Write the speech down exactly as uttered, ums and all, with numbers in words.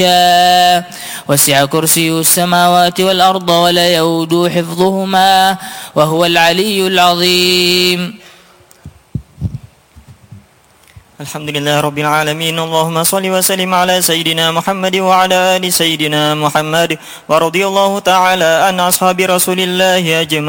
وسع كرسيه السماوات والأرض ولا يؤوده حفظهما وهو العلي العظيم. الحمد لله رب العالمين. اللهم صل وسلم على سيدنا محمد وعلى آل سيدنا محمد، ورضي الله تعالى عن أصحاب رسول الله أجمعين.